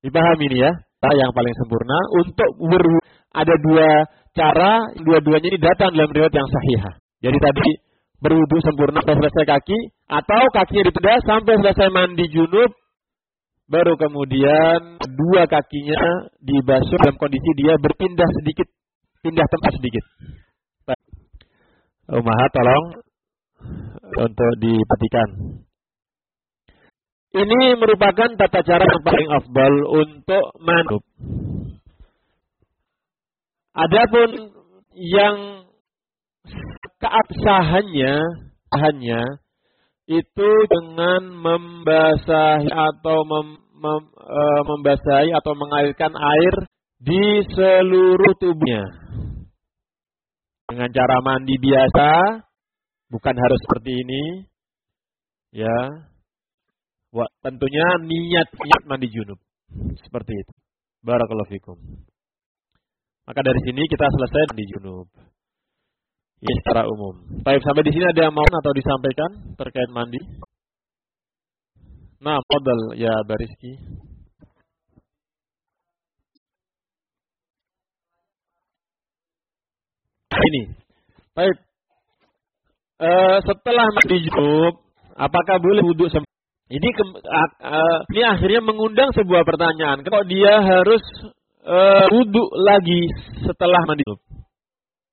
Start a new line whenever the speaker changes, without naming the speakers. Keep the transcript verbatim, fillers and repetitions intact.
Dipahami ini ya, yang paling sempurna untuk berwudu. Ada dua cara, dua-duanya ini datang dalam riwayat yang sahihah. Jadi tadi berwudu sempurna sampai selesai kaki, atau kakinya dipindah sampai selesai mandi junub, baru kemudian dua kakinya dibasuh dalam kondisi dia berpindah sedikit, pindah tempat sedikit. Umahat tolong untuk diperhatikan. Ini merupakan tata cara yang paling afdal untuk manub. Adapun yang keabsahannya, hanya itu dengan membasahi atau mem, mem, e, membasahi atau mengalirkan air di seluruh tubuhnya dengan cara mandi biasa, bukan harus seperti ini, ya. Wah, tentunya niat niat mandi junub seperti itu. Barakallahu fikum. Maka dari sini kita selesai mandi junub. Ini secara umum. Baik, sampai di sini ada yang mau atau disampaikan terkait mandi? Nah, modal ya Bariski. Ini. Baik. E, setelah mandi junub, apakah boleh wudu sempurna? Ini ke, uh, uh, ini akhirnya mengundang sebuah pertanyaan. Kalau dia harus uh, wudu lagi setelah mandi junub,